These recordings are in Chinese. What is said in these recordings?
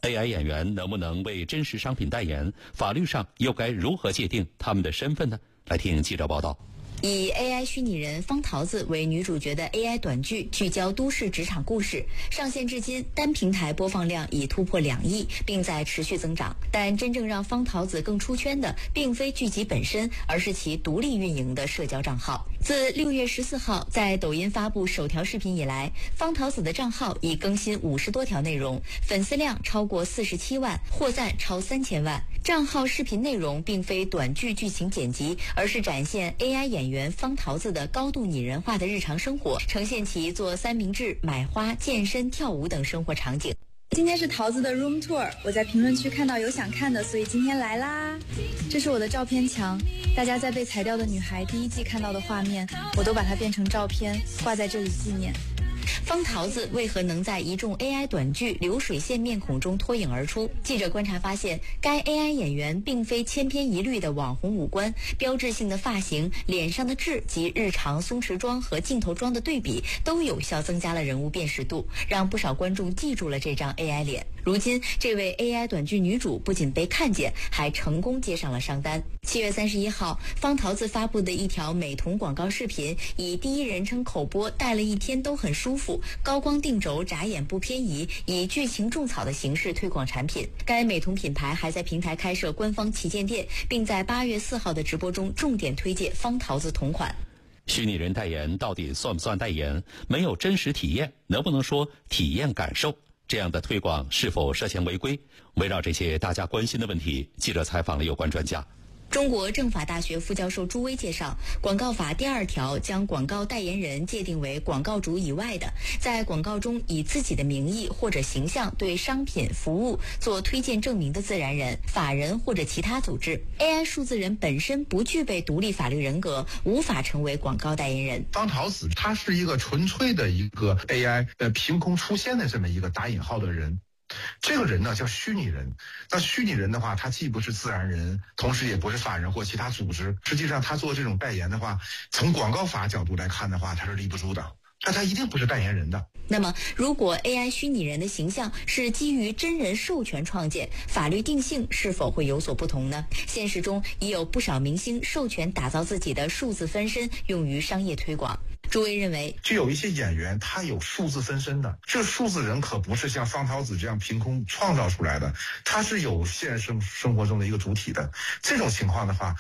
AI 演员能不能为真实商品代言？法律上又该如何界定他们的身份呢？来听记者报道。 以 AI 虚拟人方桃子为女主角的 AI 短剧聚焦都市职场故事，上线至今单平台播放量已突破2亿，并在持续增长。但真正让方桃子更出圈的，并非剧集本身，而是其独立运营的社交账号。自6月14号在抖音发布首条视频以来，方桃子的账号已更新50多条内容，粉丝量超过47万，获赞超3000万。账号视频内容并非短剧剧情剪辑，而是展现 AI 演员方桃子的高度拟人化的日常生活，呈现其做三明治、买花、健身、跳舞等生活场景。 今天是桃子的 room tour， 我在评论区看到有想看的，所以今天来啦。这是我的照片墙，大家在被裁掉的女孩第1季看到的画面，我都把它变成照片挂在这里纪念。 方桃子为何能在一众 AI 短剧流水线面孔中脱颖而出？记者观察发现，该 AI 演员并非千篇一律的网红五官，标志性的发型、脸上的痣及日常松弛妆和镜头妆的对比，都有效增加了人物辨识度，让不少观众记住了这张 AI 脸。如今，这位 AI 短剧女主不仅被看见，还成功接上了商单。7月31号，方桃子发布的一条美瞳广告视频，以第一人称口播戴了1天都很舒服，高光定轴眨眼不偏移，以剧情种草的形式推广产品。该美瞳品牌还在平台开设官方旗舰店，并在8月4号的直播中重点推介方桃子同款。 虚拟人代言到底算不算代言？没有真实体验，能不能说体验感受？这样的推广是否涉嫌违规？围绕这些大家关心的问题，记者采访了有关专家。 中国政法大学副教授朱威介绍，广告法第2条将广告代言人界定为广告主以外的，在广告中以自己的名义或者形象对商品、服务做推荐证明的自然人、法人或者其他组织。AI 数字人本身不具备独立法律人格，无法成为广告代言人。 方桃子他是一个纯粹的一个 AI 凭空出现的这么一个打引号的人。这个人呢叫虚拟人，那虚拟人的话，他既不是自然人，同时也不是法人或其他组织。实际上他做这种代言的话，从广告法角度来看的话，他是立不住的，那他一定不是代言人的。 那么如果 AI 虚拟人的形象是基于真人授权创建，法律定性是否会有所不同呢？现实中已有不少明星授权打造自己的数字分身，用于商业推广。朱威认为， 就有一些演员他有数字分身的，这数字人可不是像方桃子这样凭空创造出来的，他是有现实生活中的一个主体的。这种情况的话，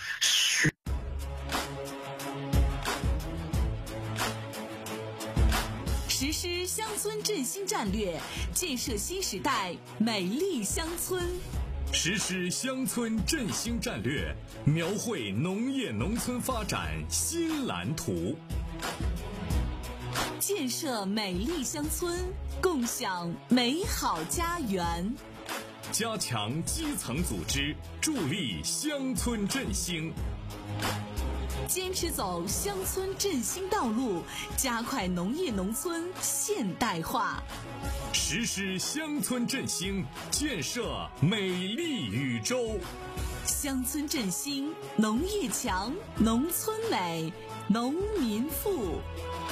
实施乡村振兴战略，建设新时代美丽乡村。 实施乡村振兴战略，描绘农业农村发展新蓝图。 建设美丽乡村，共享美好家园。 加强基层组织，助力乡村振兴。 坚持走乡村振兴道路，加快农业农村现代化。 实施乡村振兴，建设美丽宇宙。 乡村振兴，农业强，农村美，农民富。